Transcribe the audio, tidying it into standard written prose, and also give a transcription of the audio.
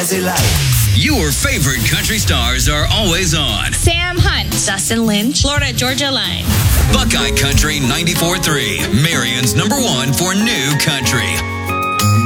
Your favorite country stars are always on. Sam Hunt, Dustin Lynch, Florida Georgia Line. Buckeye Country 94.3, Marion's #1 for new country.